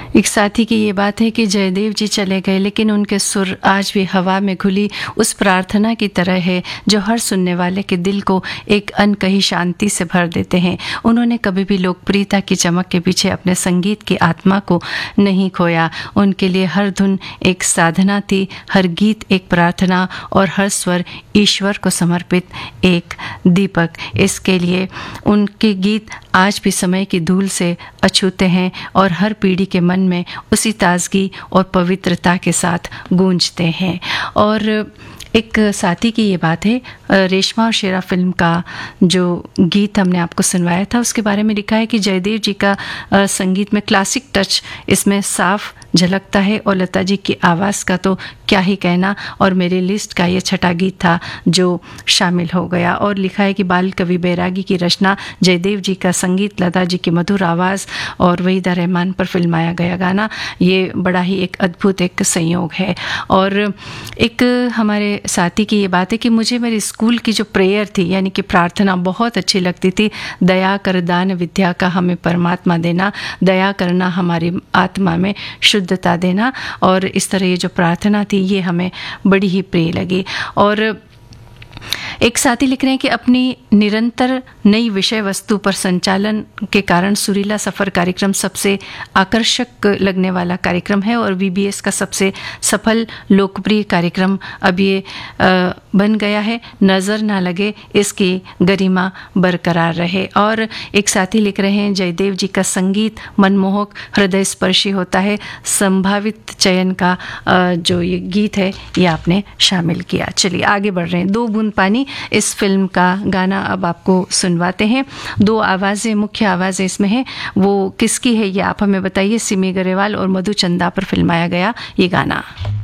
एक साथी की ये बात है कि जयदेव जी चले गए, लेकिन उनके सुर आज भी हवा में घुली उस प्रार्थना की तरह है जो हर सुनने वाले के दिल को एक अनकही शांति से भर देते हैं। उन्होंने कभी भी लोकप्रियता की चमक के पीछे अपने संगीत की आत्मा को नहीं खोया। उनके लिए हर धुन एक साधना थी, हर गीत एक प्रार्थना और हर स्वर ईश्वर को समर्पित एक दीपक। इसके लिए उनके गीत आज भी समय की धूल से अछूते हैं और हर पीढ़ी के मन में उसी ताजगी और पवित्रता के साथ गूंजते हैं। और एक साथी की ये बात है, रेशमा और शेरा फिल्म का जो गीत हमने आपको सुनवाया था उसके बारे में लिखा है कि जयदेव जी का संगीत में क्लासिक टच इसमें साफ झलकता है और लता जी की आवाज़ का तो क्या ही कहना। और मेरी लिस्ट का ये छठा गीत था जो शामिल हो गया। और लिखा है कि बाल कवि बैरागी की रचना, जयदेव जी का संगीत, लता जी की मधुर आवाज़ और वहीदा रहमान पर फिल्माया गया गाना, ये बड़ा ही एक अद्भुत एक संयोग है। और एक हमारे साथी की ये बात है कि मुझे मेरे स्कूल की जो प्रेयर थी यानी कि प्रार्थना बहुत अच्छी लगती थी। दया कर दान विद्या का हमें परमात्मा देना, दया करना हमारी आत्मा में शुद्धता देना। और इस तरह ये जो प्रार्थना थी ये हमें बड़ी ही प्रिय लगी। और एक साथी लिख रहे हैं कि अपनी निरंतर नई विषय वस्तु पर संचालन के कारण सुरीला सफ़र कार्यक्रम सबसे आकर्षक लगने वाला कार्यक्रम है और वीबीएस का सबसे सफल लोकप्रिय कार्यक्रम अब ये बन गया है। नज़र ना लगे, इसकी गरिमा बरकरार रहे। और एक साथी लिख रहे हैं, जयदेव जी का संगीत मनमोहक, हृदय स्पर्शी होता है। संभावित चयन का जो ये गीत है ये आपने शामिल किया। चलिए आगे बढ़ रहे हैं। दो बूंद पानी इस फिल्म का गाना अब आपको सुनवाते हैं। दो आवाज़ें, मुख्य आवाज़ें इसमें हैं, वो किसकी है ये आप हमें बताइए। सिमी गरेवाल और मधु चंदा पर फिल्माया गया ये गाना।